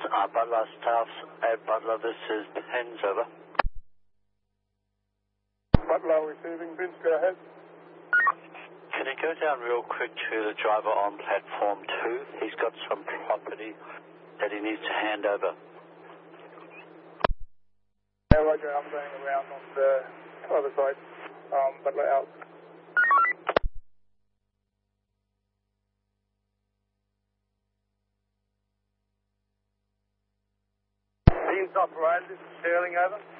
Butler staffs at Butler, this is Pens, over. Butler receiving, Vince, go ahead. Can you go down real quick to the driver on platform 2? He's got some property that he needs to hand over. Yeah, Roger, I'm going around on the other side. Butler out. Team's operator, this is Sterling, over.